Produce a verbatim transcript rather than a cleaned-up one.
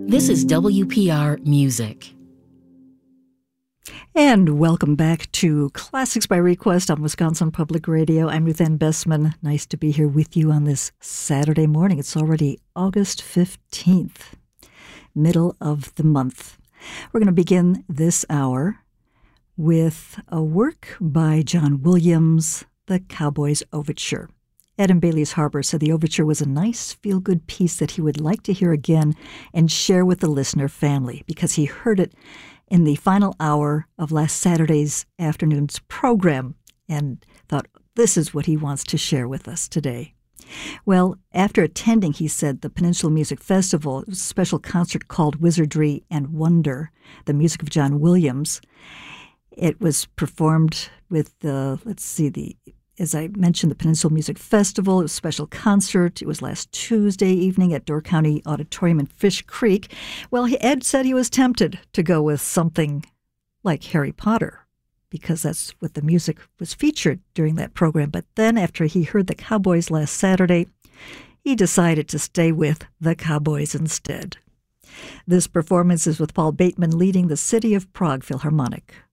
This is W P R Music. And welcome back to Classics by Request on Wisconsin Public Radio. I'm Ruth Ann Bessman. Nice to be here with you on this Saturday morning. It's already August fifteenth, middle of the month. We're going to begin this hour with a work by John Williams, the Cowboys Overture. Adam Bailey's Harbor said the overture was a nice, feel-good piece that he would like to hear again and share with the listener family because he heard it in the final hour of last Saturday's afternoon's program and thought, this is what he wants to share with us today. Well, after attending, he said, the Peninsula Music Festival, it was a special concert called Wizardry and Wonder, the music of John Williams. It was performed with the, let's see, the as I mentioned, the Peninsula Music Festival. It was a special concert. It was last Tuesday evening at Door County Auditorium in Fish Creek. Well, Ed said he was tempted to go with something like Harry Potter because that's what the music was featured during that program. But then after he heard the Cowboys last Saturday, he decided to stay with the Cowboys instead. This performance is with Paul Bateman leading the City of Prague Philharmonic.